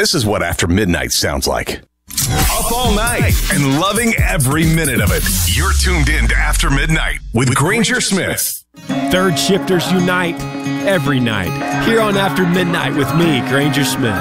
This is what After Midnight sounds like. Up all night and loving every minute of it. You're tuned in to After Midnight with Granger Smith. Third shifters unite every night here on After Midnight with me, Granger Smith.